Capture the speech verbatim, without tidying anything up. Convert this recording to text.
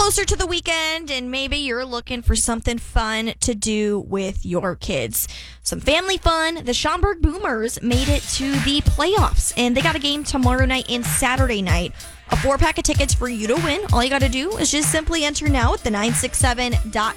closer to the weekend and maybe you're looking for something fun to do with your kids. Some family fun. The Schaumburg Boomers made it to the playoffs, and they got a game tomorrow night and Saturday night. A four-pack of tickets for you to win. All you got to do is just simply enter now at the nine six seven dot